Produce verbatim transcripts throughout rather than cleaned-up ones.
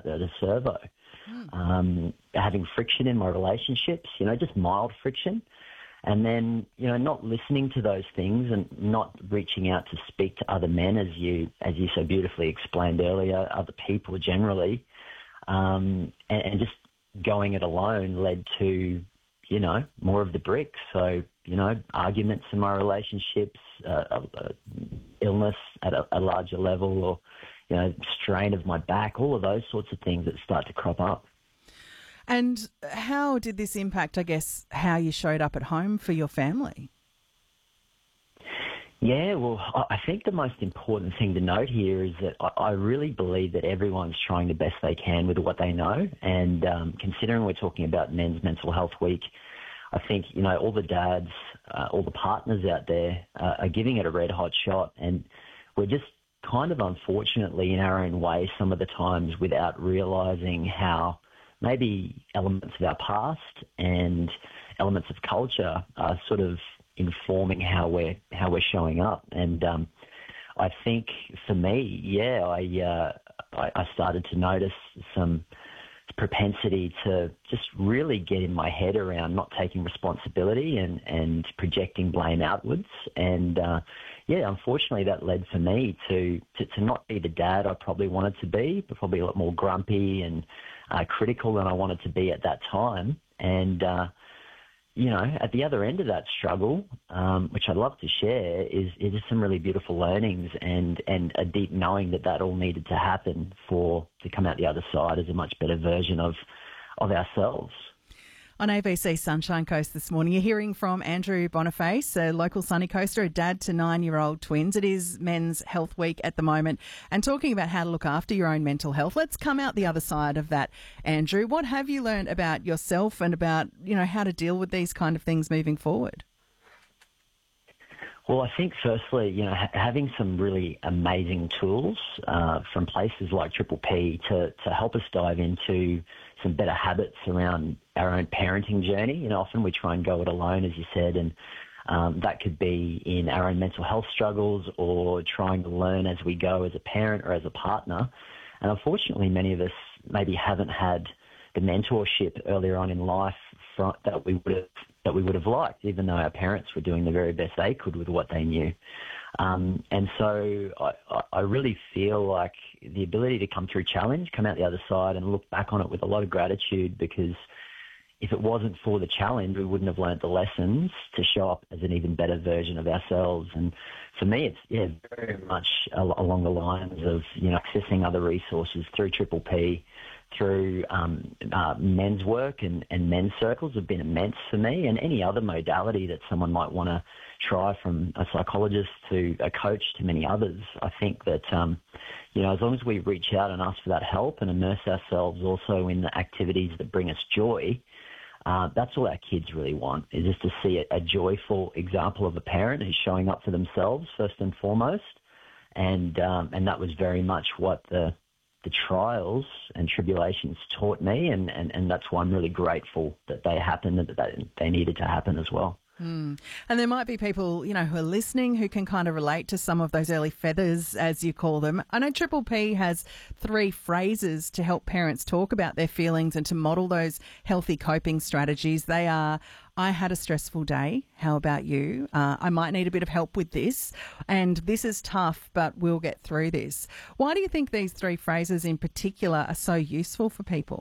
at a servo. Mm. Um, having friction in my relationships, you know, just mild friction. And then, you know, not listening to those things and not reaching out to speak to other men, as you as you so beautifully explained earlier, other people generally, um, and, and just going it alone led to, you know, more of the bricks. So, you know, arguments in my relationships, uh, uh, illness at a, a larger level, or, you know, strain of my back, all of those sorts of things that start to crop up. And how did this impact, I guess, how you showed up at home for your family? Yeah, well, I think the most important thing to note here is that I really believe that everyone's trying the best they can with what they know. And um, considering we're talking about Men's Mental Health Week, I think, you know, all the dads, uh, all the partners out there uh, are giving it a red hot shot. And we're just kind of unfortunately in our own way some of the times without realising how maybe elements of our past and elements of culture are sort of informing how we're how we're showing up. And um, I think for me, yeah, I, uh, I I started to notice some propensity to just really get in my head around not taking responsibility and, and projecting blame outwards. And uh, yeah, unfortunately, that led for me to, to to not be the dad I probably wanted to be, but probably a lot more grumpy and Uh, critical than I wanted to be at that time. And, uh, you know, at the other end of that struggle, um, which I'd love to share, is, is just some really beautiful learnings and, and a deep knowing that that all needed to happen for to come out the other side as a much better version of, of ourselves. On A B C Sunshine Coast this morning, you're hearing from Andrew Boniface, a local Sunny Coaster, a dad to nine-year-old twins. It is Men's Health Week at the moment, and talking about how to look after your own mental health. Let's come out the other side of that, Andrew. What have you learned about yourself and about, you know, how to deal with these kind of things moving forward? Well, I think firstly, you know, ha- having some really amazing tools uh, from places like Triple P to, to help us dive into some better habits around our own parenting journey. You know, often we try and go it alone, as you said, and um, that could be in our own mental health struggles or trying to learn as we go as a parent or as a partner. And unfortunately, many of us maybe haven't had the mentorship earlier on in life from, that we would have that we would have liked, even though our parents were doing the very best they could with what they knew. Um, and so I, I really feel like the ability to come through challenge, come out the other side and look back on it with a lot of gratitude, because if it wasn't for the challenge, we wouldn't have learnt the lessons to show up as an even better version of ourselves. And for me, it's yeah, very much along the lines of, you know, accessing other resources through Triple P, through um, uh, men's work and, and men's circles have been immense for me, and any other modality that someone might want to try, from a psychologist to a coach to many others. I think that, um, you know, as long as we reach out and ask for that help and immerse ourselves also in the activities that bring us joy, uh, that's all our kids really want, is just to see a, a joyful example of a parent who's showing up for themselves first and foremost. And, um, and that was very much what the the trials and tribulations taught me, and, and, and that's why I'm really grateful that they happened and that they, they needed to happen as well. Mm. And there might be people, you know, who are listening who can kind of relate to some of those early feathers, as you call them. I know Triple P has three phrases to help parents talk about their feelings and to model those healthy coping strategies. They are: I had a stressful day. How about you? Uh, I might need a bit of help with this. And this is tough, but we'll get through this. Why do you think these three phrases in particular are so useful for people?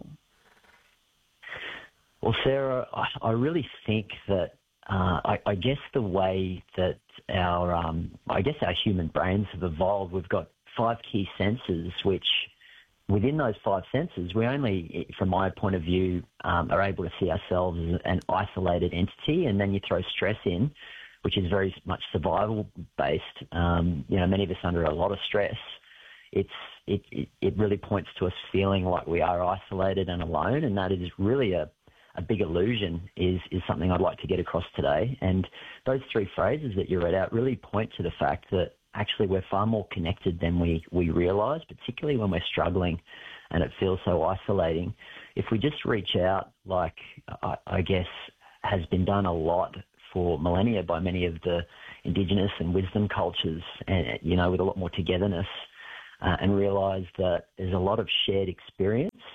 Well, Sarah, I, I really think that Uh, I, I guess the way that our, um, I guess our human brains have evolved, we've got five key senses, which within those five senses, we only, from my point of view, um, are able to see ourselves as an isolated entity. And then you throw stress in, which is very much survival based. Um, you know, many of us under a lot of stress. It's it, it, it really points to us feeling like we are isolated and alone, and that is really a A big illusion is, is something I'd like to get across today. And those three phrases that you read out really point to the fact that actually we're far more connected than we, we realise, particularly when we're struggling and it feels so isolating. If we just reach out, like I, I guess has been done a lot for millennia by many of the Indigenous and wisdom cultures, and, you know, with a lot more togetherness, uh, and realise that there's a lot of shared experience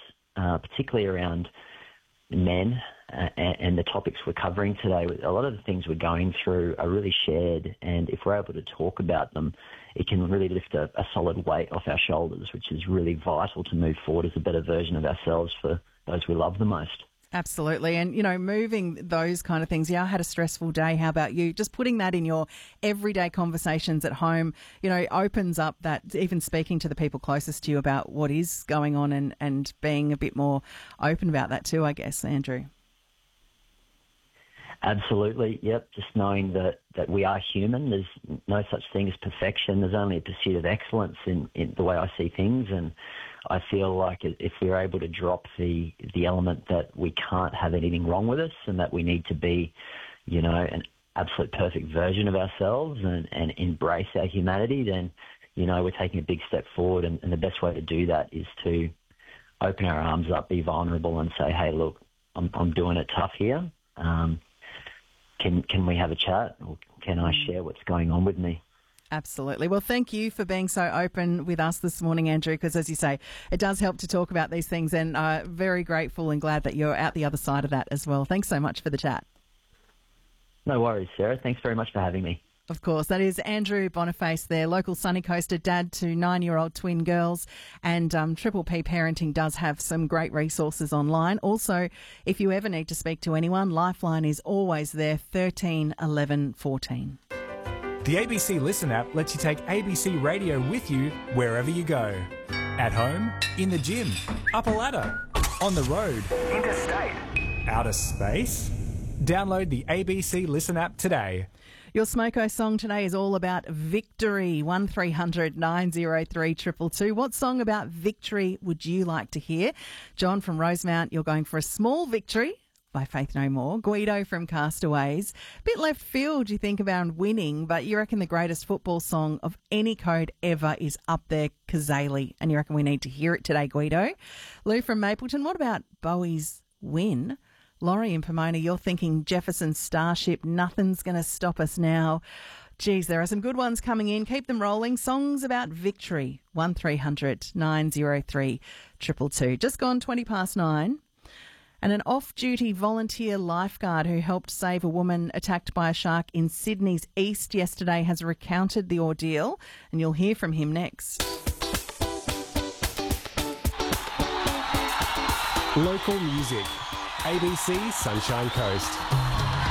particularly around men uh, and, and the topics we're covering today. A lot of the things we're going through are really shared, and if we're able to talk about them, it can really lift a, a solid weight off our shoulders, which is really vital to move forward as a better version of ourselves for those we love the most. Absolutely. And, you know, moving those kind of things. Yeah, I had a stressful day. How about you? Just putting that in your everyday conversations at home, you know, opens up that, even speaking to the people closest to you about what is going on and, and being a bit more open about that too, I guess, Andrew. Absolutely. Yep. Just knowing that, that we are human. There's no such thing as perfection. There's only a pursuit of excellence in, in the way I see things. And I feel like if we're able to drop the the element that we can't have anything wrong with us and that we need to be, you know, an absolute perfect version of ourselves and, and embrace our humanity, then, you know, we're taking a big step forward. And, and the best way to do that is to open our arms up, be vulnerable and say, hey, look, I'm, I'm doing it tough here. Um, can, can we have a chat, or can I share what's going on with me? Absolutely. Well, thank you for being so open with us this morning, Andrew, because as you say, it does help to talk about these things, and uh, very grateful and glad that you're out the other side of that as well. Thanks so much for the chat. No worries, Sarah. Thanks very much for having me. Of course, that is Andrew Boniface there, local Sunny Coaster, dad to nine-year-old twin girls, and um, Triple P Parenting does have some great resources online. Also, if you ever need to speak to anyone, Lifeline is always there, thirteen eleven fourteen. The A B C Listen app lets you take A B C Radio with you wherever you go. At home, in the gym, up a ladder, on the road, interstate, outer space. Download the A B C Listen app today. Your Smoko song today is all about victory. one three hundred nine oh three two two two. What song about victory would you like to hear? John from Rosemount, you're going for a small victory by Faith No More. Guido from Castaways. Bit left field, you think about winning, but you reckon the greatest football song of any code ever is up there, Kazali, and you reckon we need to hear it today, Guido. Lou from Mapleton, what about Bowie's Win? Laurie in Pomona, you're thinking Jefferson Starship, Nothing's Going to Stop Us Now. Geez, there are some good ones coming in. Keep them rolling. Songs about victory. one three hundred nine oh three two two two. Just gone twenty past nine. And an off-duty volunteer lifeguard who helped save a woman attacked by a shark in Sydney's east yesterday has recounted the ordeal, and you'll hear from him next. Local music. A B C Sunshine Coast.